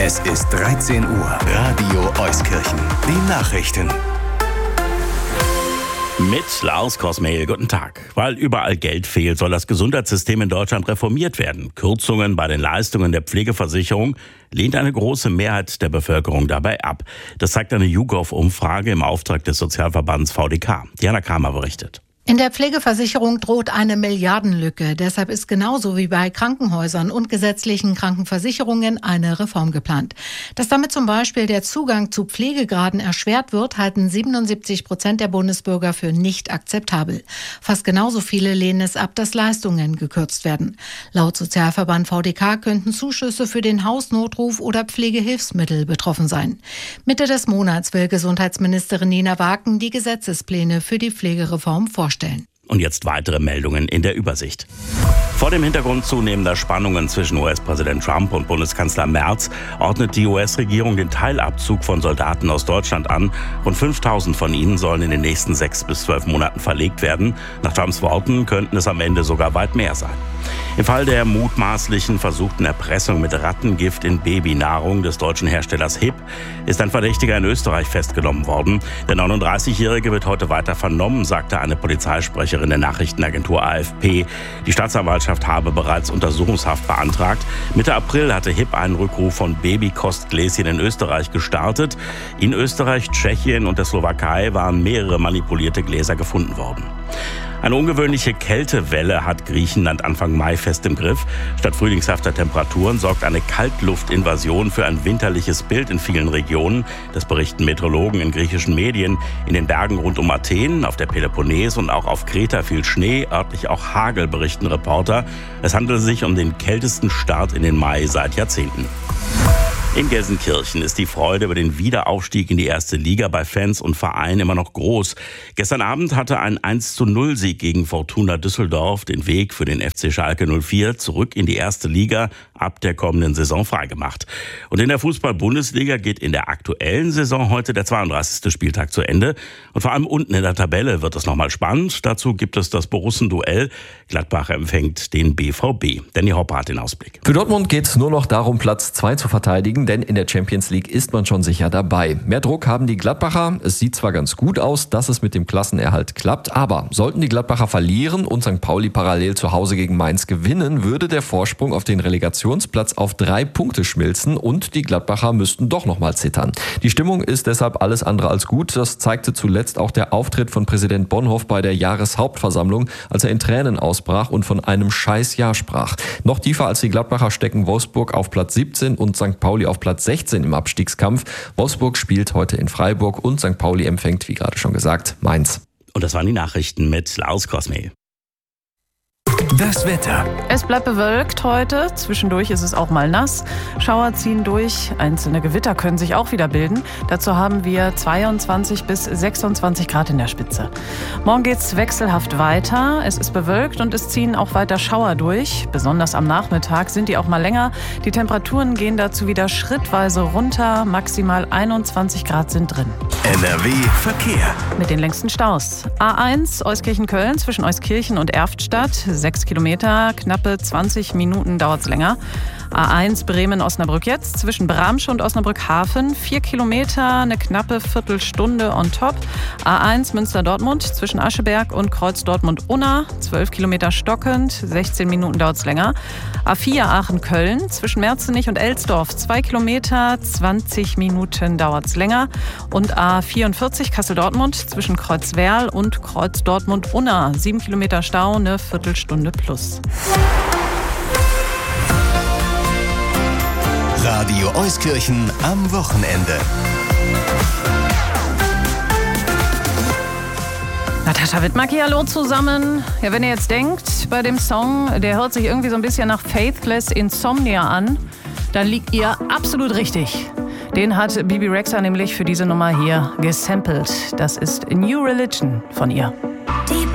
Es ist 13 Uhr. Radio Euskirchen. Die Nachrichten. Mit Lars Kosmehl, guten Tag. Weil überall Geld fehlt, soll das Gesundheitssystem in Deutschland reformiert werden. Kürzungen bei den Leistungen der Pflegeversicherung lehnt eine große Mehrheit der Bevölkerung dabei ab. Das zeigt eine YouGov-Umfrage im Auftrag des Sozialverbands VDK. Diana Kramer berichtet. In der Pflegeversicherung droht eine Milliardenlücke. Deshalb ist genauso wie bei Krankenhäusern und gesetzlichen Krankenversicherungen eine Reform geplant. Dass damit zum Beispiel der Zugang zu Pflegegraden erschwert wird, halten 77% der Bundesbürger für nicht akzeptabel. Fast genauso viele lehnen es ab, dass Leistungen gekürzt werden. Laut Sozialverband VDK könnten Zuschüsse für den Hausnotruf oder Pflegehilfsmittel betroffen sein. Mitte des Monats will Gesundheitsministerin Nina Waken die Gesetzespläne für die Pflegereform vorstellen. Und jetzt weitere Meldungen in der Übersicht. Vor dem Hintergrund zunehmender Spannungen zwischen US-Präsident Trump und Bundeskanzler Merz ordnet die US-Regierung den Teilabzug von Soldaten aus Deutschland an. Rund 5.000 von ihnen sollen in den nächsten 6 bis 12 Monaten verlegt werden. Nach Trumps Worten könnten es am Ende sogar weit mehr sein. Im Fall der mutmaßlichen versuchten Erpressung mit Rattengift in Babynahrung des deutschen Herstellers HIP ist ein Verdächtiger in Österreich festgenommen worden. Der 39-Jährige wird heute weiter vernommen, sagte eine Polizeisprecherin der Nachrichtenagentur AFP. Die Staatsanwaltschaft habe bereits Untersuchungshaft beantragt. Mitte April hatte HIP einen Rückruf von Babykostgläschen in Österreich gestartet. In Österreich, Tschechien und der Slowakei waren mehrere manipulierte Gläser gefunden worden. Eine ungewöhnliche Kältewelle hat Griechenland Anfang Mai fest im Griff. Statt frühlingshafter Temperaturen sorgt eine Kaltluftinvasion für ein winterliches Bild in vielen Regionen. Das berichten Meteorologen in griechischen Medien. In den Bergen rund um Athen, auf der Peloponnes und auch auf Kreta fiel Schnee, örtlich auch Hagel, berichten Reporter. Es handelt sich um den kältesten Start in den Mai seit Jahrzehnten. In Gelsenkirchen ist die Freude über den Wiederaufstieg in die erste Liga bei Fans und Vereinen immer noch groß. Gestern Abend hatte ein 1:0-Sieg gegen Fortuna Düsseldorf den Weg für den FC Schalke 04 zurück in die erste Liga ab der kommenden Saison freigemacht. Und in der Fußball-Bundesliga geht in der aktuellen Saison heute der 32. Spieltag zu Ende. Und vor allem unten in der Tabelle wird es nochmal spannend. Dazu gibt es das Borussen-Duell. Gladbach empfängt den BVB. Danny Hopper hat den Ausblick. Für Dortmund geht es nur noch darum, Platz 2 zu verteidigen, denn in der Champions League ist man schon sicher dabei. Mehr Druck haben die Gladbacher. Es sieht zwar ganz gut aus, dass es mit dem Klassenerhalt klappt, aber sollten die Gladbacher verlieren und St. Pauli parallel zu Hause gegen Mainz gewinnen, würde der Vorsprung auf den Relegationsplatz auf 3 Punkte schmilzen und die Gladbacher müssten doch nochmal zittern. Die Stimmung ist deshalb alles andere als gut. Das zeigte zuletzt auch der Auftritt von Präsident Bonhoff bei der Jahreshauptversammlung, als er in Tränen ausbrach und von einem Scheißjahr sprach. Noch tiefer als die Gladbacher stecken Wolfsburg auf Platz 17 und St. Pauli auf Platz 16 im Abstiegskampf. Wolfsburg spielt heute in Freiburg und St. Pauli empfängt, wie gerade schon gesagt, Mainz. Und das waren die Nachrichten mit Lars Kosmehl. Das Wetter. Es bleibt bewölkt heute. Zwischendurch ist es auch mal nass. Schauer ziehen durch. Einzelne Gewitter können sich auch wieder bilden. Dazu haben wir 22 bis 26 Grad in der Spitze. Morgen geht's wechselhaft weiter. Es ist bewölkt und es ziehen auch weiter Schauer durch. Besonders am Nachmittag sind die auch mal länger. Die Temperaturen gehen dazu wieder schrittweise runter. Maximal 21 Grad sind drin. NRW Verkehr. Mit den längsten Staus. A1 Euskirchen-Köln zwischen Euskirchen und Erftstadt. 6 Kilometer, knappe 20 Minuten dauert es länger. A1 Bremen-Osnabrück jetzt zwischen Bramsche und Osnabrück-Hafen. 4 Kilometer, eine knappe Viertelstunde on top. A1 Münster-Dortmund zwischen Ascheberg und Kreuz Dortmund-Unna. 12 Kilometer stockend, 16 Minuten dauert es länger. A4 Aachen-Köln zwischen Merzenich und Elsdorf. 2 Kilometer, 20 Minuten dauert es länger. Und A44 Kassel-Dortmund zwischen Kreuzwerl und Kreuz Dortmund-Unna. 7 Kilometer Stau, eine Viertelstunde plus. Radio Euskirchen am Wochenende. Natascha Wittmacki, hallo zusammen. Ja, wenn ihr jetzt denkt, bei dem Song, der hört sich irgendwie so ein bisschen nach Faithless Insomnia an, dann liegt ihr absolut richtig. Den hat Bibi Rexha nämlich für diese Nummer hier gesampelt. Das ist New Religion von ihr.